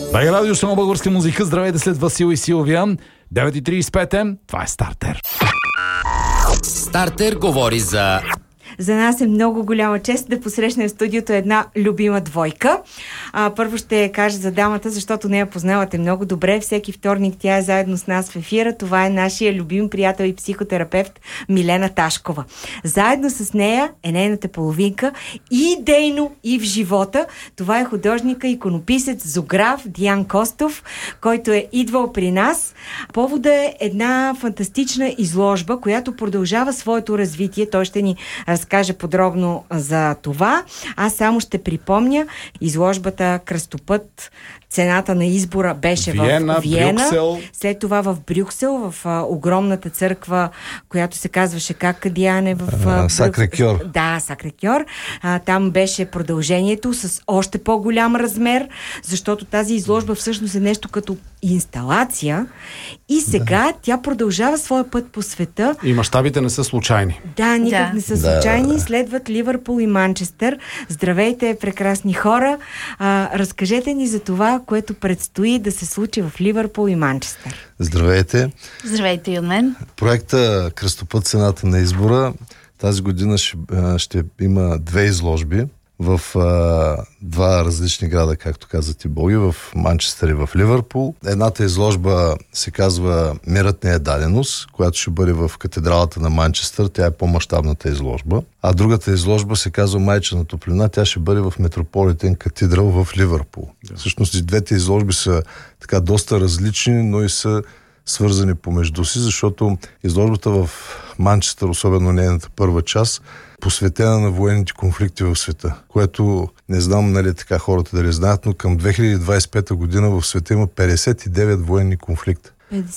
Бай радио, само българска музика. Здравейте след Васил и Силвия. 9:35. Това е Стартер. Стартер говори за... За нас е много голяма чест да посрещнем в студиото една любима двойка. Първо ще кажа за дамата, защото нея познавате много добре. Всеки вторник тя е заедно с нас в ефира. Това е нашия любим приятел и психотерапевт Милена Ташкова. Заедно с нея е нейната половинка и идейно, и в живота. Това е художника, иконописец, зоограф Диан Костов, който е идвал при нас. Повода е една фантастична изложба, която продължава своето развитие. Той ще ни разкаже подробно за това. Аз само ще припомня, изложбата Кръстопът, цената на избора беше в Виена, Брюксел. След това в Брюксел, в огромната църква, която се казваше как, Диане? В Сакре-Кьор. Да, Сакре-Кьор. Там беше продължението с още по-голям размер, защото тази изложба всъщност е нещо като инсталация и сега тя продължава своя път по света. И мащабите не са случайни. Да, никак не са случайни. Следват Ливърпул и Манчестър. Здравейте, прекрасни хора. Разкажете ни за това, което предстои да се случи в Ливърпул и Манчестър. Здравейте. Здравейте и от мен. Проекта Кръстопът, цената на избора тази година ще има две изложби в два различни града, както каза ти Боги, в Манчестър и в Ливърпул. Едната изложба се казва Мирът не е даденост, която ще бъде в катедралата на Манчестър. Тя е по-мащабната изложба. А другата изложба се казва Майчина топлина. Тя ще бъде в Метрополитен катедрал в Ливърпул. Всъщност и двете изложби са така доста различни, но и са свързани помежду си, защото изложбата в Манчестър, особено нейната първа част, посветена на военните конфликти в света, което не знам, нали, така хората дали знаят, но към 2025 година в света има 59 военни конфликта.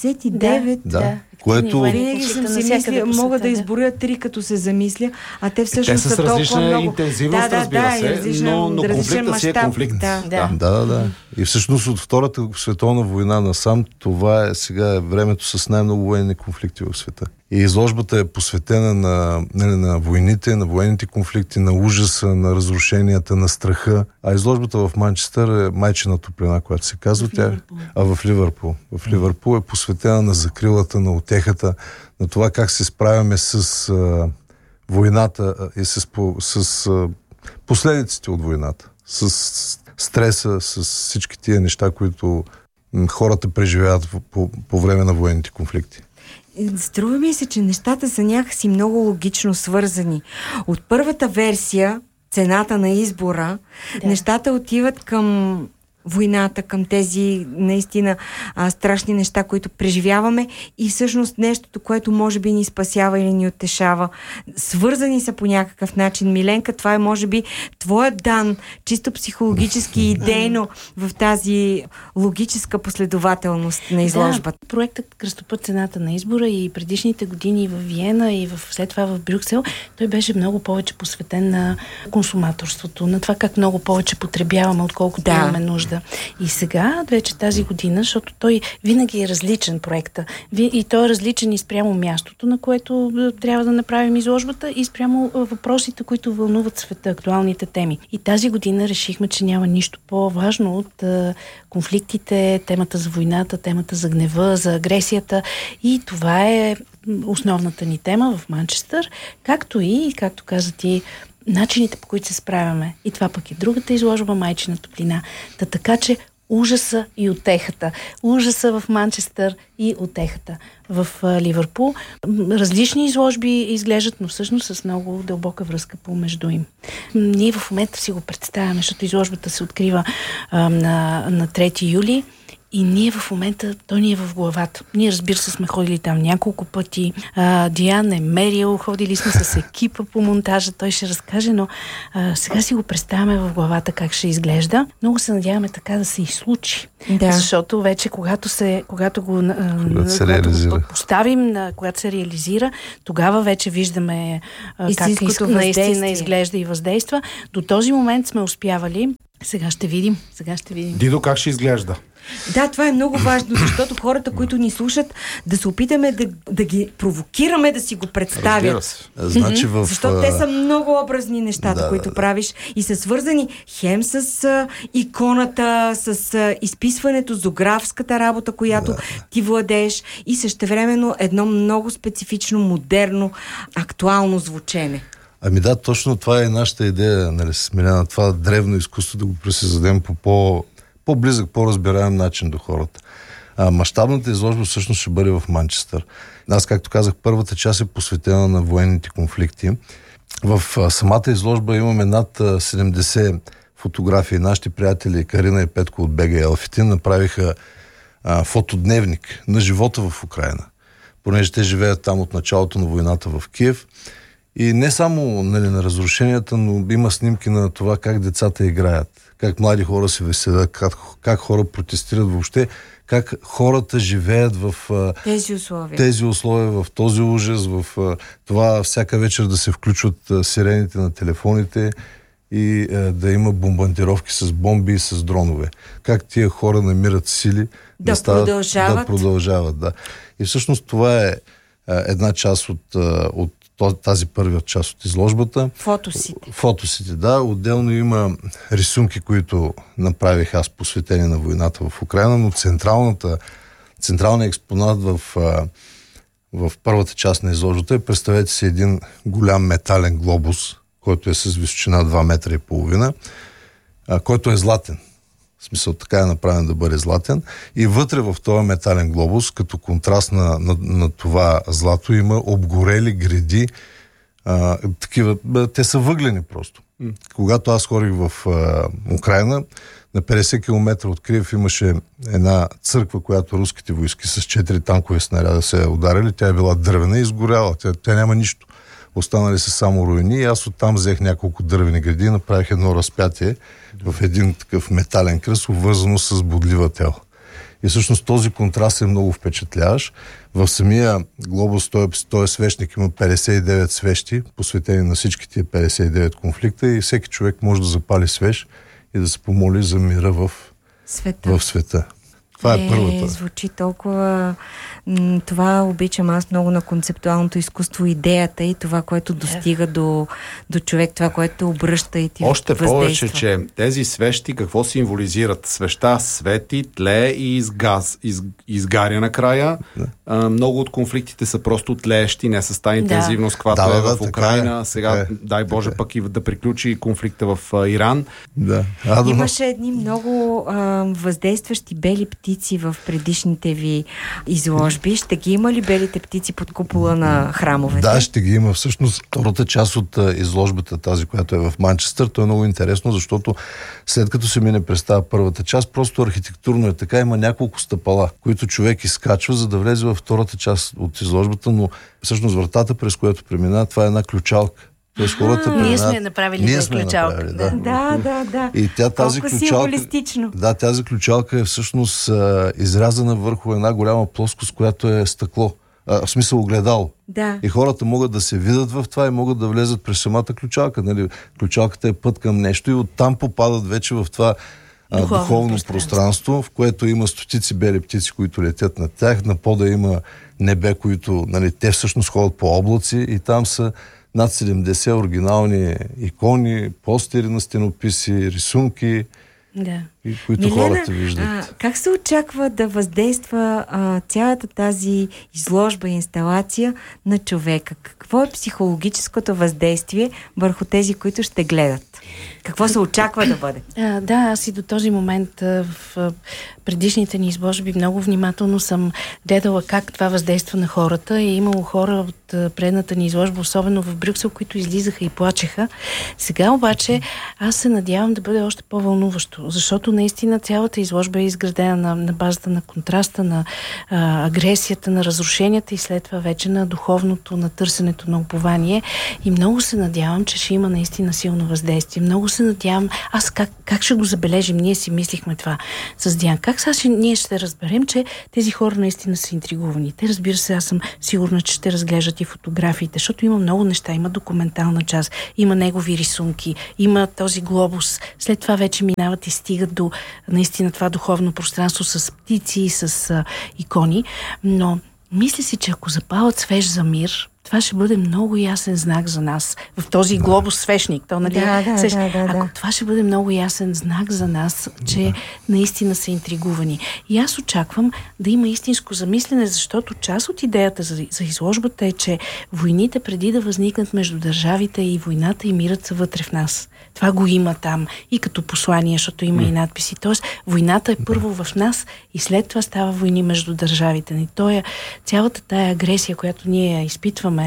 59? Да. Което... Винаги съм си мисля, мога да изборя 3, като се замисля, а те всъщност са толкова много. Интензивност, разбира се, но конфликта си е конфликт. Да. И всъщност от Втората световна война насам, това е сега времето с най-много военни конфликти в света. И изложбата е посветена на войните, на военните конфликти, на ужаса, на разрушенията, на страха. А изложбата в Манчестър е Майчина топлина, която се казва. В Ливърпул. В Ливърпул е посветена на закрилата, на утехата, на това как се справяме с войната и с последиците от войната. С стреса, с всички тия неща, които хората преживяват по време на военните конфликти. Струва ми се, че нещата са някакси много логично свързани. От първата версия, цената на избора, нещата отиват към войната, към тези наистина страшни неща, които преживяваме и всъщност нещото, което може би ни спасява или ни утешава. Свързани са по някакъв начин. Миленка, това е може би твоят дан, чисто психологически и идейно в тази логическа последователност на изложбата. Да, проектът Кръстопът, цената на избора и предишните години в Виена и след това в Брюксел, той беше много повече посветен на консуматорството, на това как много повече потребяваме, отколкото имаме нужда. И сега, вече тази година, защото той винаги е различен проекта. И той е различен и спрямо мястото, на което трябва да направим изложбата, и спрямо въпросите, които вълнуват света, актуалните теми. И тази година решихме, че няма нищо по-важно от конфликтите, темата за войната, темата за гнева, за агресията. И това е основната ни тема в Манчестър, както каза ти, начините, по които се справяме. И това пък е другата изложба, Майчина топлина. Така че ужаса и утехата. Ужаса в Манчестър и утехата в Ливърпул. Различни изложби изглеждат, но всъщност с много дълбока връзка помежду им. Ние в момента си го представяме, защото изложбата се открива на 3 юли. И ние в момента, то ни е в главата. Ние, разбира се, сме ходили там няколко пъти. Диан е мерил, ходили сме с екипа по монтажа, той ще разкаже, но сега си го представяме в главата как ще изглежда. Много се надяваме така да се изслучи. Да. Защото вече, когато го поставим, когато се реализира, тогава вече виждаме как наистина изглежда и въздейства. До този момент сме успявали Сега ще видим. Дидо, как ще изглежда? Да, това е много важно, защото хората, които ни слушат, да се опитаме да ги провокираме да си го представят. Значи защото те са много образни нещата, които правиш и са свързани хем с иконата, с изписването, зоографската работа, която ти владееш и същевременно едно много специфично, модерно, актуално звучене. Ами да, точно това е нашата идея, нали, Смиляна, това древно изкуство да го пресъздадем по по-близък, по-разбираем начин до хората. Мащабната изложба всъщност ще бъде в Манчестър. Аз, както казах, първата част е посветена на военните конфликти. В самата изложба имаме над 70 фотографии. Нашите приятели Карина и Петко от Бега Елфите направиха фотодневник на живота в Украйна. Понеже те живеят там от началото на войната в Киев. И не само, нали, на разрушенията, но има снимки на това как децата играят, как млади хора се веселят, как хора протестират въобще, как хората живеят в тези условия, в този ужас, в това всяка вечер да се включват сирените на телефоните и да има бомбардировки с бомби и с дронове. Как тия хора намират сили да продължават. Да. И всъщност това е една част от тази първа част от изложбата. Фотосите, да. Отделно има рисунки, които направих аз, посветени на войната в Украйна, но централният експонат в първата част на изложбата е, представете си, един голям метален глобус, който е с височина 2 метра и половина, който е златен. В смисъл, така е направен да бъде златен. И вътре в този метален глобус, като контраст на това злато, има обгорели греди. Такива, те са въглени просто. Когато аз ходих в Украйна, на 50 км от Киев имаше една църква, която руските войски с 4 танкове снаряда се ударили. Тя е била дървена и изгоряла. Тя няма нищо. Останали са само руини и аз оттам взех няколко дървени гради и направих едно разпятие в един такъв метален кръст, обвързано с бодлива тел. И всъщност този контраст е много впечатляващ. В самия глобус, този свещник има 59 свещи, посветени на всички тия 59 конфликта и всеки човек може да запали свещ и да се помоли за мира в света. Това е първата. Звучи толкова... Това обичам аз много на концептуалното изкуство, идеята и това, което достига до човек, това, което обръща и ти още въздейства. Повече, че тези свещи какво символизират? Свеща свети, тлее и изгаря накрая. Да. Много от конфликтите са просто тлеещи, не с тази интензивност, която е в Украйна. Сега, дай Боже, пък и да приключи конфликта в Иран. Да. Имаше едни много въздействащи бели птици в предишните ви изложби. Ще ги има ли белите птици под купола на храмовете? Да, ще ги има. Всъщност, втората част от изложбата, тази, която е в Манчестър, то е много интересно, защото след като се мине през тази първата част, просто архитектурно е така, има няколко стъпала, които човек изкачва, за да влезе във втората част от изложбата, но всъщност вратата, през която преминава, това е една ключалка. Тоест хората ние сме направили ключалка. Да. И тази символистично. Да, тази ключалка е всъщност изрязана върху една голяма плоскост, която е стъкло. В смисъл огледало. Да. И хората могат да се видят в това и могат да влезат през самата ключалка. Нали? Ключалката е път към нещо и оттам попадат вече в това духовно пространство, в което има стотици бели птици, които летят над тях. На пода има небе, които, нали, те всъщност ходят по облаци и там са над 70 оригинални икони, постери на стенописи, рисунки, които хората виждат. Как се очаква да въздейства цялата тази изложба и инсталация на човека? Какво е психологическото въздействие върху тези, които ще гледат? Какво се очаква да бъде? Аз и до този момент в предишните ни изложби много внимателно съм гледала как това въздейства на хората. И имало хора от предната ни изложба, особено в Брюксел, които излизаха и плачеха. Сега обаче аз се надявам да бъде още по-вълнуващо, защото наистина цялата изложба е изградена на базата на контраста, на агресията, на разрушенията и след това вече на духовното, на търсенето на упование. И много се надявам, че ще има наистина силно въздействие. Много се надявам, аз как ще го забележим? Ние си мислихме това с Диан. Как сега ние ще разберем, че тези хора наистина са интригувани? Те, разбира се, аз съм сигурна, че ще разглеждат и фотографиите, защото има много неща. Има документална част, има негови рисунки, има този глобус. След това вече минават и стигат до наистина това духовно пространство с птици, с икони. Но мисля си, че ако запалят свеж за мир, това ще бъде много ясен знак за нас. В този глобус свещник. Ако това ще бъде много ясен знак за нас, че наистина са интригувани. И аз очаквам да има истинско замислене, защото част от идеята за изложбата е, че войните преди да възникнат между държавите и войната и мирът са вътре в нас. Това го има там и като послание, защото има и надписи. Тоест, войната е първо в нас и след това става войни между държавите ни. Цялата тая агресия, която ние изпитваме,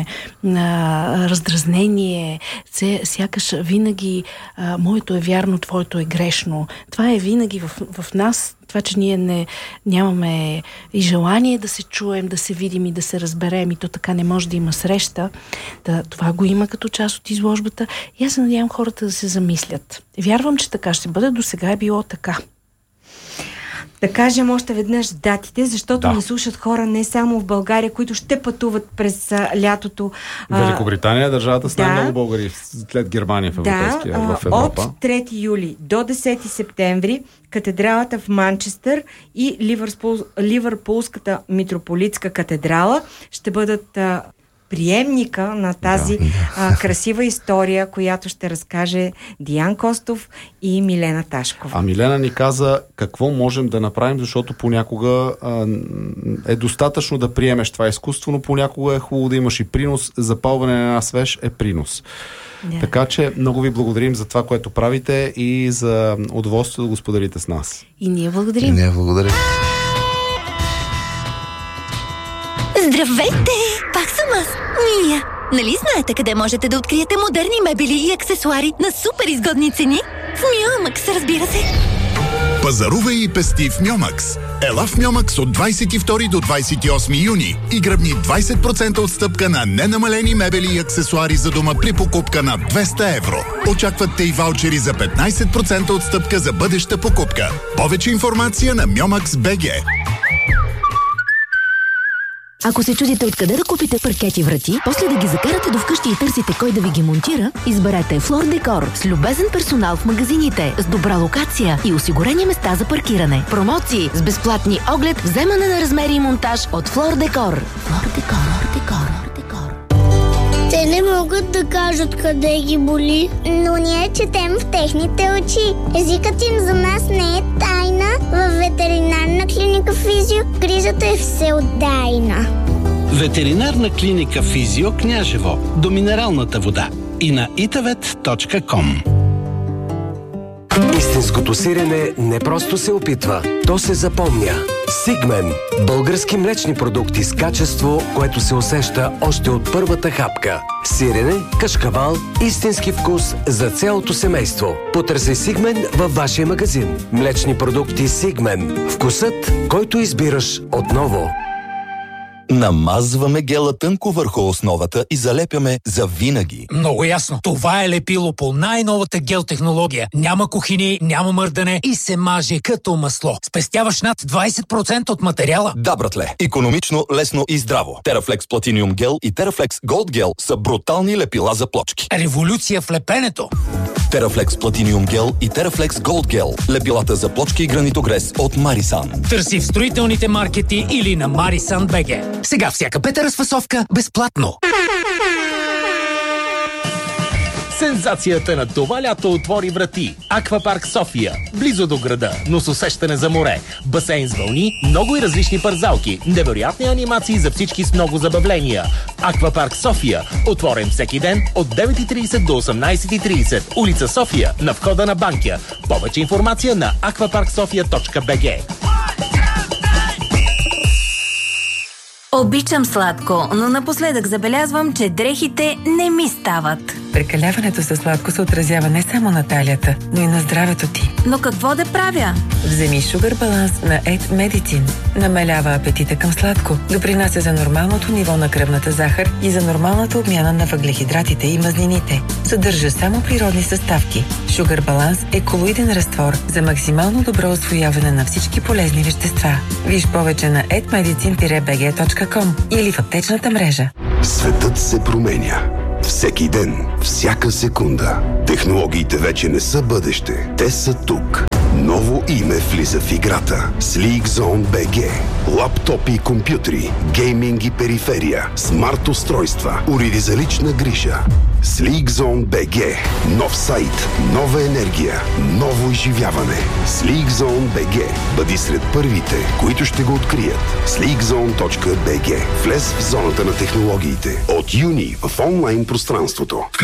раздразнение, сякаш винаги моето е вярно, твоето е грешно. Това е винаги в нас. Това, че ние нямаме и желание да се чуем, да се видим и да се разберем и то така не може да има среща. Това го има като част от изложбата и аз се надявам хората да се замислят. Вярвам, че така ще бъде. До сега е било така. Да кажем още веднъж датите, защото ни слушат хора не само в България, които ще пътуват през лятото. Великобритания е държавата с най-много българи след Германия в Европейския, в Европа. От 3 юли до 10 септември катедралата в Манчестър и Ливърпулската митрополитска катедрала ще бъдат приемника на тази красива история, която ще разкаже Диан Костов и Милена Ташкова. А Милена ни каза какво можем да направим, защото понякога е достатъчно да приемеш това изкуство, но понякога е хубаво да имаш и принос. Запалване на една свеж е принос. Така че много ви благодарим за това, което правите и за удоволствието да го споделите с нас. И ние благодарим. Здравейте! Пак съм аз, Мия. Нали знаете къде можете да откриете модерни мебели и аксесуари на супер изгодни цени? В Мьомакс, разбира се! Пазарувай и пести в Мьомакс. Ела в Мьомакс от 22 до 28 юни и гръбни 20% отстъпка на ненамалени мебели и аксесуари за дома при покупка на 200 евро. Очакват те и ваучери за 15% отстъпка за бъдеща покупка. Повече информация на Myomax.bg. Ако се чудите откъде да купите паркети врати, после да ги закарате до вкъщи и търсите кой да ви ги монтира, изберете Флор Декор с любезен персонал в магазините, с добра локация и осигурени места за паркиране. Промоции с безплатни оглед, вземане на размери и монтаж от Флор Декор. Флор Декор. Те не могат да кажат къде ги боли, но ние четем в техните очи. Езикът им за нас не е тайна. Във ветеринарна клиника Физио грижата е всеотдайна. Ветеринарна клиника Физио Княжево до минералната вода и на itavet.com. Истинското сирене не просто се опитва, то се запомня. Сигмен – български млечни продукти с качество, което се усеща още от първата хапка. Сирене, кашкавал, истински вкус за цялото семейство. Потърси Сигмен във вашия магазин. Млечни продукти Сигмен. Вкусът, който избираш отново. Намазваме гела тънко върху основата и залепяме за винаги. Много ясно. Това е лепило по най-новата гел технология. Няма кухини, няма мърдане и се маже като масло. Спестяваш над 20% от материала. Да, братле. Икономично, лесно и здраво. Терафлекс Platinum Gel и Терафлекс Gold Gel са брутални лепила за плочки. Революция в лепенето. Терафлекс Platinum Gel и Терафлекс Gold Gel. Лепилата за плочки и гранитогрес от Марисан. Търси в строителните маркети или на Marisan.bg. Сега всяка пета разфасовка безплатно. Сензацията на това лято отвори врати. Аквапарк София. Близо до града, но с усещане за море. Басейн с вълни, много и различни парзалки. Невероятни анимации за всички с много забавления. Аквапарк София. Отворен всеки ден от 9:30 до 18:30. Улица София, на входа на Банкя. Повече информация на aquaparksofia.bg. Обичам сладко, но напоследък забелязвам, че дрехите не ми стават. Прекаляването със сладко се отразява не само на талията, но и на здравето ти. Но какво да правя? Вземи Sugar Balance на Ed Medicine. Намалява апетита към сладко, допринася за нормалното ниво на кръвната захар и за нормалната обмяна на въглехидратите и мазнините. Съдържа само природни съставки. Sugar Balance е колоиден разтвор за максимално добро усвояване на всички полезни вещества. Виж повече на edmedicine-bg.com или в аптечната мрежа. Светът се променя. Всеки ден, всяка секунда. Технологиите вече не са бъдеще. Те са тук. Ново име влиза в играта. SleekZone BG. Лаптопи и компютри, гейминг и периферия, смарт устройства, уреди за лична грижа. SleekZone BG. Нов сайт, нова енергия, ново изживяване. SleekZone BG. Бъди сред първите, които ще го открият. sleekzone.bg. Влез в зоната на технологиите. От юни в онлайн пространството.